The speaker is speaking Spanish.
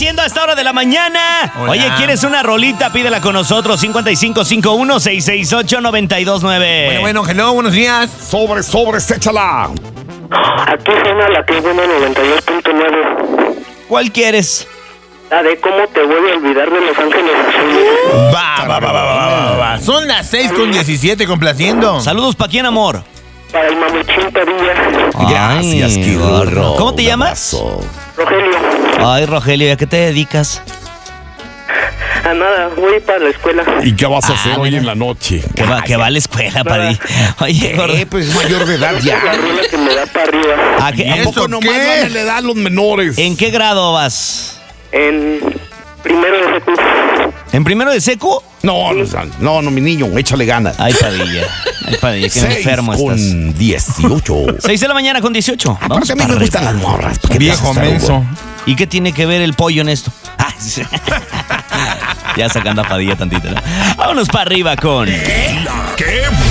haciendo a esta hora de la mañana? Hola. Oye, ¿quieres una rolita? Pídela con nosotros, 5551-668-929. Bueno, hello, buenos días. Sobres, échala. Aquí suena la que es buena 92.9. ¿Cuál quieres? La de cómo te voy a olvidar de Los Ángeles Azules. Va. Son las 6:17 complaciendo. Saludos, ¿pa' quién, amor? Para el Mamuchín Padilla. Gracias, Ay, Quirro. ¿Cómo te Un llamas? abrazo. Rogelio. Ay, Rogelio, ¿y a qué te dedicas? A nada, voy para la escuela. ¿Y qué vas a hacer hoy mira. en la noche? Que va a la escuela, Padilla. Oye, gordo. Pues es mayor de edad Es la rola que me da para arriba. ¿A ¿A qué- poco ¿Eso nomás qué? van a la edad los menores? ¿En qué grado vas? En primero de secu. ¿En primero de secu? No, mi niño, échale ganas. Ay, Padilla, qué 6 enfermo estás. con 18. 6 de la mañana con 18. Vamos Aparte a mí para me gustan arriba. las morras. ¿Qué te Viejo haces, menso. Hugo? ¿Y qué tiene que ver el pollo en esto? Ah, sí. Ya sacando a Padilla tantito, ¿no? Vámonos para arriba con... ¡Qué